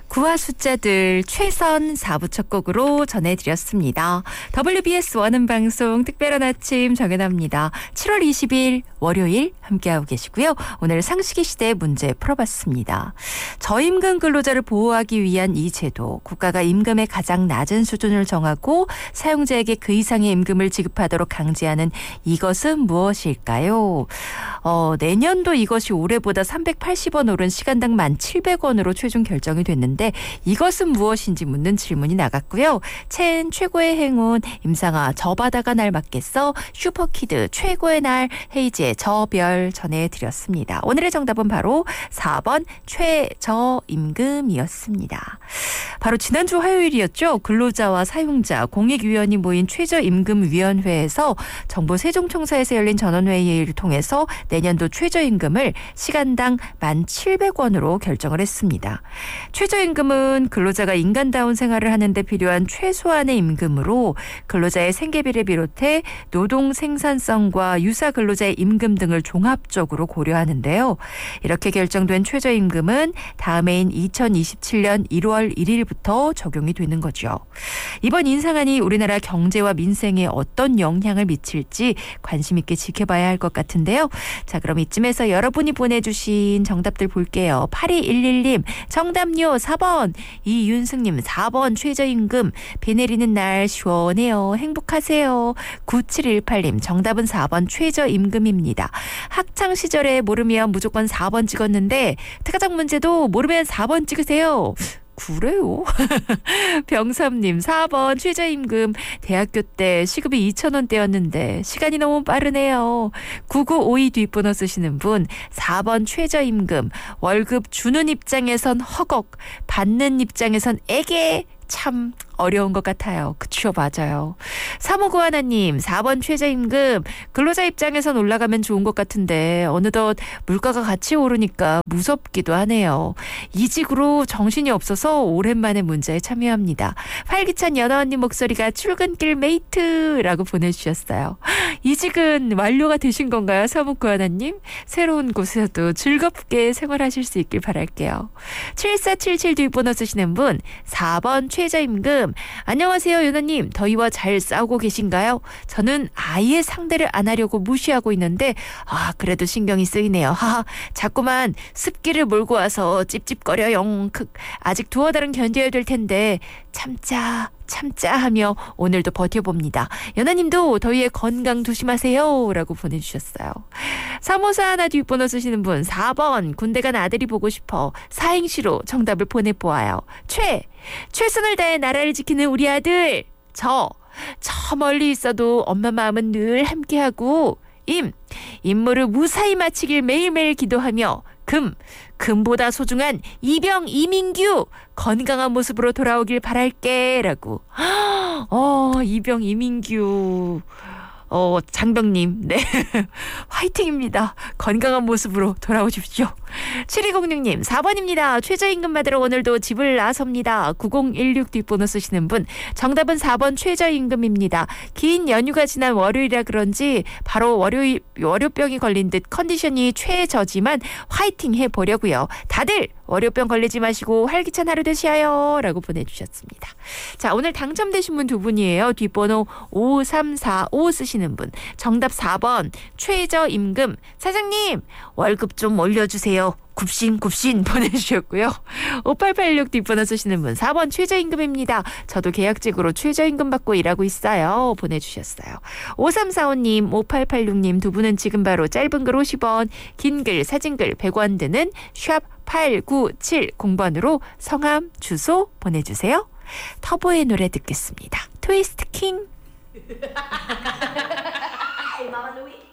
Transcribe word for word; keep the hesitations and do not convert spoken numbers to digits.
구화 숫자들 최선 사 부 첫 곡으로 전해드렸습니다. 더블유비에스 원음 방송 특별한 아침 정연아입니다. 칠월 이십일 월요일 함께하고 계시고요. 오늘 상식의 시대 문제 풀어봤습니다. 저임금 근로자를 보호하기 위한 이 제도, 국가가 임금의 가장 낮은 수준을 정하고 사용자에게 그 이상의 임금을 지급하도록 강제하는 이것은 무엇일까요? 어, 내년도 이것이 올해보다 삼백팔십 원 오른 시간당 만 칠백 원으로 최종 결정이 됐는데 이것은 무엇인지 묻는 질문이 나갔고요. 첸 최고의 행운, 임상아 저 바다가 날 맞겠어, 슈퍼키드 최고의 날, 헤이지의 저별 전해드렸습니다. 오늘의 정답은 바로 사 번 최저임금이었습니다. 바로 지난주 화요일이었죠. 근로자와 사용자, 공익위원이 모인 최저임금위원회에서 정부 세종청사에서 열린 전원회의를 통해서 내년도 최저임금을 시간당 만 칠백 원으로 결정을 했습니다. 최저임금은 근로자가 인간다운 생활을 하는데 필요한 최소한의 임금으로 근로자의 생계비를 비롯해 노동 생산성과 유사 근로자의 임금 등을 종합적으로 고려하는데요. 이렇게 결정된 최저임금은 다음 해인 이천이십칠 년 일월 일일부터 적용이 되는 거죠. 이번 인상안이 우리나라 경제와 민생에 어떤 영향을 미칠지 관심 있게 지켜봐야 할 것 같은데요. 자, 그럼 이쯤에서 여러분이 보내주신 정답들 볼게요. 팔이일일 님 정답요 사 번, 이윤승님 사 번 최저임금, 비 내리는 날 시원해요, 행복하세요. 구칠일팔 님 정답은 사 번 최저임금입니다. 학창시절에 모르면 무조건 사 번 찍었는데 특가적 문제도 모르면 사 번 찍으세요. 그래요? 병삼님 사 번 최저임금, 대학교 때 시급이 이천 원대였는데 시간이 너무 빠르네요. 구구오이 뒷번호 쓰시는 분 사 번 최저임금, 월급 주는 입장에선 허걱, 받는 입장에선 애게, 참 어려운 것 같아요. 그쵸, 맞아요. 삼오구하나님 사 번 최저임금, 근로자 입장에선 올라가면 좋은 것 같은데 어느덧 물가가 같이 오르니까 무섭기도 하네요. 이직으로 정신이 없어서 오랜만에 문자에 참여합니다. 활기찬 연아 언니 목소리가 출근길 메이트라고 보내주셨어요. 이직은 완료가 되신 건가요, 삼오구하나님? 새로운 곳에서도 즐겁게 생활하실 수 있길 바랄게요. 칠사칠칠 뒷번호 쓰시는 분 사 번 최저임금, 안녕하세요 연아님, 더위와 잘 싸우고 계신가요? 저는 아예 상대를 안 하려고 무시하고 있는데 아 그래도 신경이 쓰이네요. 하하, 자꾸만 습기를 몰고 와서 찝찝거려요. 크, 아직 두어 달은 견뎌야 될 텐데 참자 참자 하며 오늘도 버텨봅니다. 연아님도 더위에 건강 조심하세요 라고 보내주셨어요. 삼오사하나 뒷번호 쓰시는 분 사 번 군대 간 아들이 보고 싶어, 사행시로 정답을 보내보아요. 최, 최선을 다해 나라를 지키는 우리 아들. 저, 저 멀리 있어도 엄마 마음은 늘 함께하고. 임, 임무를 무사히 마치길 매일매일 기도하며. 금, 금보다 소중한 이병 이민규, 건강한 모습으로 돌아오길 바랄게 라고. 어, 이병 이민규 어, 장병님, 네. 화이팅입니다. 건강한 모습으로 돌아오십시오. 칠이공육 님 사 번입니다. 최저임금 받으러 오늘도 집을 나섭니다. 구공일육 뒷번호 쓰시는 분 정답은 사 번 최저임금입니다. 긴 연휴가 지난 월요일이라 그런지 바로 월요일, 월요병이 걸린 듯 컨디션이 최저지만 화이팅 해보려고요. 다들 월요병 걸리지 마시고 활기찬 하루 되시어요 라고 보내주셨습니다. 자, 오늘 당첨되신 분 두 분이에요. 뒷번호 오삼사오 쓰시는 분 정답 사 번 최저임금, 사장님 월급 좀 올려주세요. 굽신 굽신 보내주셨고요. 오팔팔육 뒷번호 쓰시는 분 사 번 최저임금입니다. 저도 계약직으로 최저임금 받고 일하고 있어요 보내주셨어요. 오삼사오 님 오팔팔육 님 두 분은 지금 바로 짧은 글 오십 원, 긴 글 사진글 백 원 드는 샵 팔구칠공 번으로 성함 주소 보내주세요. 터보의 노래 듣겠습니다. 트위스트 킹.